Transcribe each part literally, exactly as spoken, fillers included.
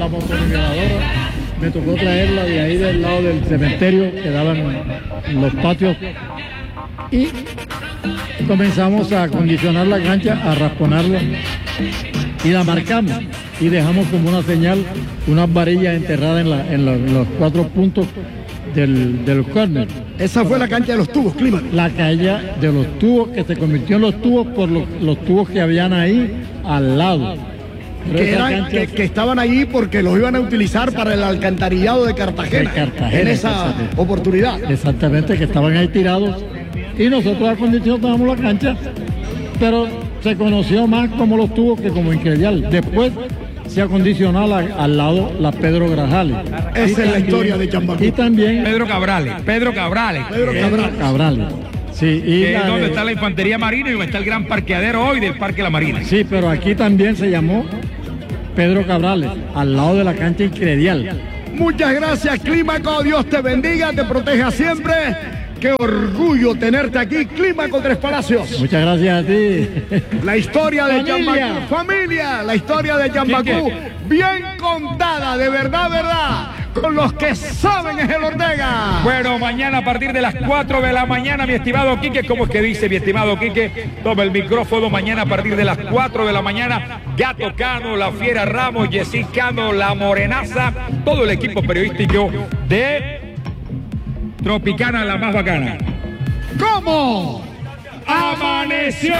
la motorniveladora, me tocó traerla de ahí del lado del cementerio que daban los patios y comenzamos a acondicionar la cancha, a rasponarla y la marcamos y dejamos como una señal unas varillas enterradas en, la, en, la, en los cuatro puntos del, del córner. Esa fue la cancha de los tubos, Clima. La calle de los tubos, que se convirtió en los tubos por los, los tubos que habían ahí al lado. Que, eran, cancha... que, que estaban allí porque los iban a utilizar para el alcantarillado de Cartagena, de Cartagena en esa oportunidad. Exactamente, que estaban ahí tirados y nosotros acondicionamos la cancha, pero se conoció más como los tubos que como Incredial. Después se acondicionó la, al lado la Pedro Grajales. Esa es también, la historia de Chambacú. Y también Pedro Cabrales, Pedro Cabrales. Pedro Cabrales. Cabrales. Sí, y que la es donde de... está la Infantería Marina y donde está el gran parqueadero hoy del Parque La Marina. Sí, pero aquí también se llamó Pedro Cabrales, al lado de la cancha Incredial. Muchas gracias, Clímaco. Dios te bendiga, te proteja siempre. Qué orgullo tenerte aquí, Clímaco Tres Palacios. Muchas gracias a ti. La historia de Chambacú, familia, la historia de Chambacú, bien contada, de verdad, verdad, con los que saben es el Ortega. Bueno, mañana a partir de las cuatro de la mañana, mi estimado Quique, ¿cómo es que dice mi estimado Quique? Toma el micrófono, mañana a partir de las cuatro de la mañana, Gato Cano, La Fiera Ramos, Yesí Cano, La Morenaza, todo el equipo periodístico de Tropicana, la más bacana. ¿Cómo? Amaneció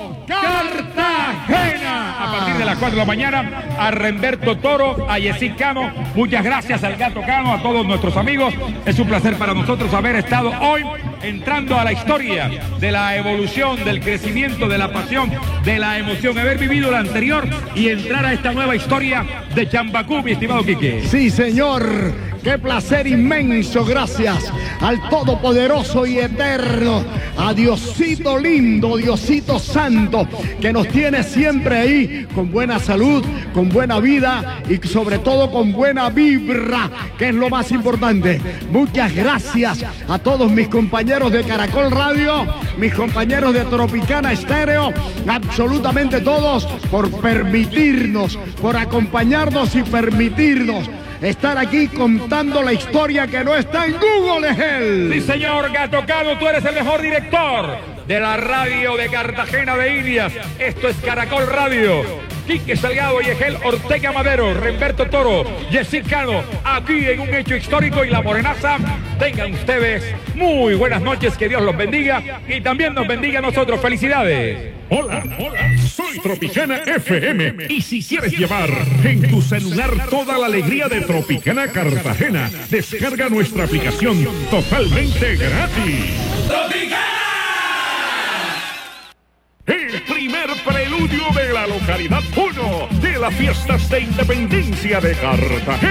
Cartagena. A partir de las cuatro de la mañana, a Remberto Toro, a Yesí Cano, muchas gracias al Gato Cano, a todos nuestros amigos. Es un placer para nosotros haber estado hoy entrando a la historia de la evolución, del crecimiento, de la pasión, de la emoción, haber vivido la anterior y entrar a esta nueva historia de Chambacú, mi estimado Quique. Sí, señor. Qué placer inmenso, gracias al Todopoderoso y Eterno, a Diosito lindo, Diosito santo, que nos tiene siempre ahí con buena salud, con buena vida y sobre todo con buena vibra, que es lo más importante. Muchas gracias a todos mis compañeros de Caracol Radio, mis compañeros de Tropicana Estéreo, absolutamente todos, por permitirnos, por acompañarnos y permitirnos estar aquí contando la historia que no está en Google, es él. Sí, señor Gato Cano, tú eres el mejor director de la radio de Cartagena de Indias. Esto es Caracol Radio. Quique Salgado y Egel Ortega Madero, Remberto Toro, Yesí Cano, aquí en un hecho histórico y La Morenaza. Tengan ustedes muy buenas noches, que Dios los bendiga y también nos bendiga a nosotros. Felicidades. Hola, hola, soy Tropicana F M y si quieres llevar en tu celular toda la alegría de Tropicana Cartagena, descarga nuestra aplicación totalmente gratis. ¡Tropicana! El primer preludio de la localidad uno de las fiestas de independencia de Cartagena.